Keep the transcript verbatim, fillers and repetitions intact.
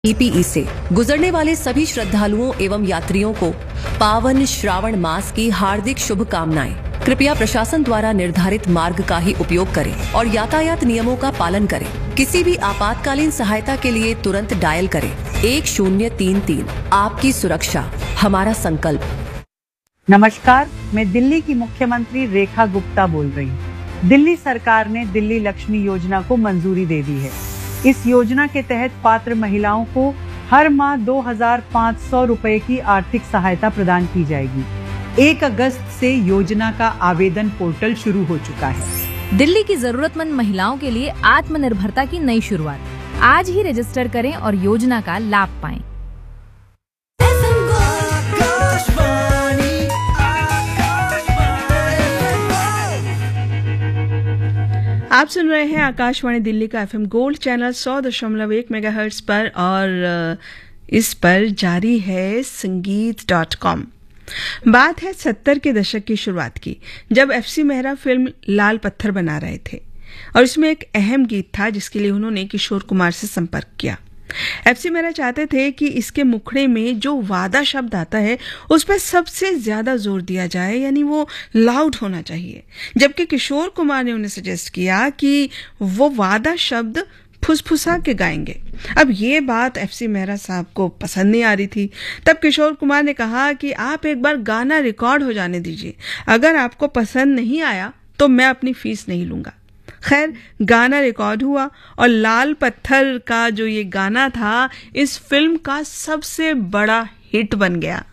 ईपीई से गुजरने वाले सभी श्रद्धालुओं एवं यात्रियों को पावन श्रावण मास की हार्दिक शुभकामनाएं। कृपया प्रशासन द्वारा निर्धारित मार्ग का ही उपयोग करें और यातायात नियमों का पालन करें। किसी भी आपातकालीन सहायता के लिए तुरंत डायल करें एक शून्य तीन तीन। आपकी सुरक्षा हमारा संकल्प। नमस्कार, मैं दिल्ली की मुख्यमंत्री रेखा गुप्ता बोल रही हूँ। दिल्ली सरकार ने दिल्ली लक्ष्मी योजना को मंजूरी दे दी है। इस योजना के तहत पात्र महिलाओं को हर माह दो हजार पाँच सौ रुपए की आर्थिक सहायता प्रदान की जाएगी। एक अगस्त से योजना का आवेदन पोर्टल शुरू हो चुका है। दिल्ली की जरूरतमंद महिलाओं के लिए आत्मनिर्भरता की नई शुरुआत। आज ही रजिस्टर करें और योजना का लाभ पाएं। आप सुन रहे हैं आकाशवाणी दिल्ली का एफएम गोल्ड चैनल सौ दशमलव एक मेगाहर्ट्ज पर और इस पर जारी है संगीत डॉट कॉम। बात है सत्तर के दशक की शुरुआत की, जब एफसी मेहरा फिल्म लाल पत्थर बना रहे थे और इसमें एक अहम गीत था जिसके लिए उन्होंने किशोर कुमार से संपर्क किया। एफसी मेहरा चाहते थे कि इसके मुखड़े में जो वादा शब्द आता है उस पर सबसे ज्यादा जोर दिया जाए, यानी वो लाउड होना चाहिए, जबकि किशोर कुमार ने उन्हें सजेस्ट किया कि वो वादा शब्द फुसफुसा के गाएंगे। अब ये बात एफसी मेहरा साहब को पसंद नहीं आ रही थी। तब किशोर कुमार ने कहा कि आप एक बार गाना रिकॉर्ड हो जाने दीजिए, अगर आपको पसंद नहीं आया तो मैं अपनी फीस नहीं लूंगा। खैर, गाना रिकॉर्ड हुआ और लाल पत्थर का जो ये गाना था इस फिल्म का सबसे बड़ा हिट बन गया।